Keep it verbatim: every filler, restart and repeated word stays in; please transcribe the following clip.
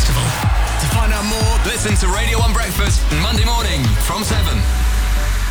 Festival. To find out more, listen to Radio one Breakfast Monday morning from seven.